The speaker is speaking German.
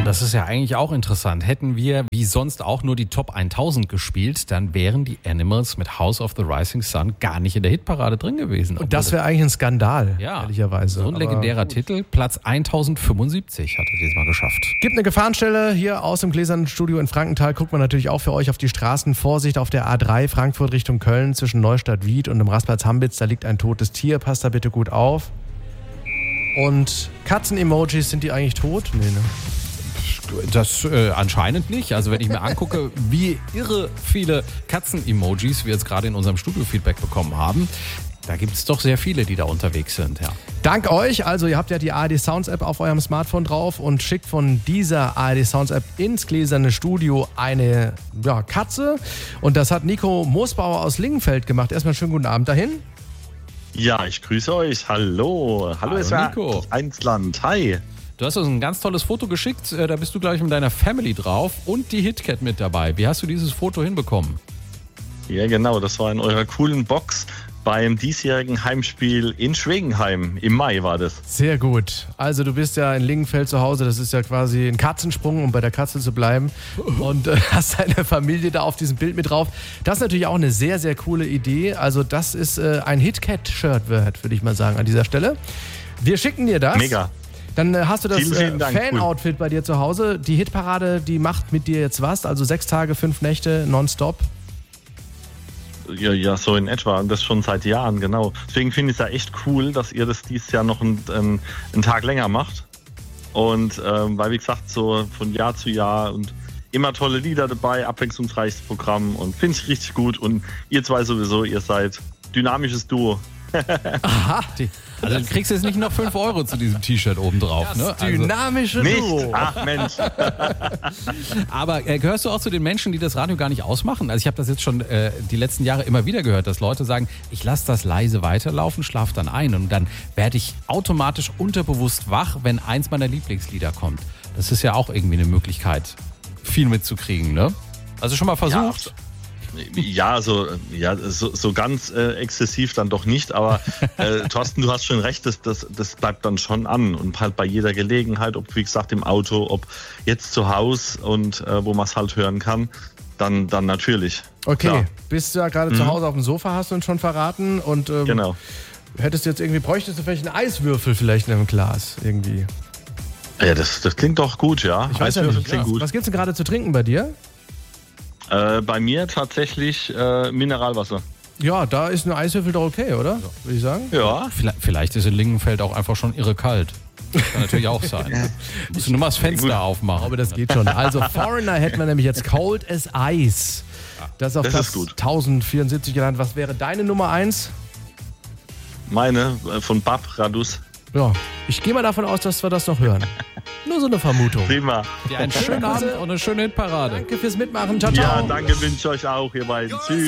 das ist ja eigentlich auch interessant. Hätten wir wie sonst auch nur die Top 1000 gespielt, dann wären die Animals mit House of the Rising Sun gar nicht in der Hitparade drin gewesen. Und das wäre eigentlich ein Skandal, ehrlicherweise. So ein legendärer Titel, Platz 1075 hat er diesmal geschafft. Gibt eine Gefahrenstelle hier aus dem Gläsernen Studio in Frankenthal. Guckt man natürlich auch für euch auf die Straßen. Vorsicht auf der A3 Frankfurt Richtung Köln zwischen Neustadt-Wied und dem Rastplatz-Hambitz. Da liegt ein totes Tier. Passt da bitte gut auf. Und Katzen-Emojis, sind die eigentlich tot? Nee, ne? Das anscheinend nicht. Also wenn ich mir angucke, wie irre viele Katzen-Emojis wir jetzt gerade in unserem Studio-Feedback bekommen haben, da gibt es doch sehr viele, die da unterwegs sind. Ja. Dank euch. Also ihr habt ja die ARD Sounds App auf eurem Smartphone drauf und schickt von dieser ARD Sounds App ins Gläserne Studio eine Katze. Und das hat Nico Moosbauer aus Lingenfeld gemacht. Erstmal einen schönen guten Abend dahin. Ja, ich grüße euch. Hallo. Hallo, es war Nico. Einsland. Hi. Du hast uns ein ganz tolles Foto geschickt. Da bist du gleich mit deiner Family drauf und die HitCat mit dabei. Wie hast du dieses Foto hinbekommen? Ja, genau. Das war in eurer coolen Box beim diesjährigen Heimspiel in Schwegenheim. Im Mai war das. Sehr gut. Also du bist ja in Lingenfeld zu Hause. Das ist ja quasi ein Katzensprung, um bei der Katze zu bleiben. Und hast deine Familie da auf diesem Bild mit drauf. Das ist natürlich auch eine sehr, sehr coole Idee. Also das ist ein HitCat-Shirt, würde ich mal sagen, an dieser Stelle. Wir schicken dir das. Mega. Dann hast du das vielen Dank, Fan-Outfit bei dir zu Hause. Die Hitparade, die macht mit dir jetzt was? Also 6 Tage, 5 Nächte nonstop? Ja, so in etwa. Und das schon seit Jahren, genau. Deswegen finde ich es ja echt cool, dass ihr das dieses Jahr noch einen Tag länger macht. Und weil, wie gesagt, so von Jahr zu Jahr und immer tolle Lieder dabei, abwechslungsreiches Programm und finde ich richtig gut. Und ihr zwei sowieso, ihr seid dynamisches Duo. Aha. Also du kriegst jetzt nicht noch 5 € zu diesem T-Shirt obendrauf. Ne? Dynamische Duo. Nicht? Ach Mensch. Aber gehörst du auch zu den Menschen, die das Radio gar nicht ausmachen? Also ich habe das jetzt schon die letzten Jahre immer wieder gehört, dass Leute sagen, ich lasse das leise weiterlaufen, schlafe dann ein und dann werde ich automatisch unterbewusst wach, wenn eins meiner Lieblingslieder kommt. Das ist ja auch irgendwie eine Möglichkeit, viel mitzukriegen, ne? Also schon mal versucht? Ja, so ganz exzessiv dann doch nicht, aber Thorsten, du hast schon recht, das bleibt dann schon an und halt bei jeder Gelegenheit, ob wie gesagt im Auto, ob jetzt zu Hause und wo man es halt hören kann, dann natürlich. Okay, klar. Bist du ja gerade zu Hause auf dem Sofa, hast du uns schon verraten und genau. Bräuchtest du vielleicht einen Eiswürfel vielleicht in einem Glas irgendwie? Ja, das klingt doch gut, ja. Ich weiß ja nicht. Klingt gut. Was gibt's denn gerade zu trinken bei dir? Bei mir tatsächlich Mineralwasser. Ja, da ist ein Eiswürfel doch okay, oder? Ja. Würde ich sagen. Ja. Vielleicht ist in Lingenfeld auch einfach schon irre kalt. Das kann natürlich auch sein. Musst du nur mal das Fenster aufmachen. Aber das geht schon. Also Foreigner hätten wir nämlich jetzt Cold as Ice. Das ist auf Platz 1074 genannt. Was wäre deine Nummer 1? Meine von Bab Radus. Ja, ich gehe mal davon aus, dass wir das noch hören. Nur so eine Vermutung. Prima. Ja, einen schönen Abend und eine schöne Hitparade. Danke fürs Mitmachen. Ciao, ciao. Ja, danke wünsche ich euch auch, ihr beiden. Tschüss.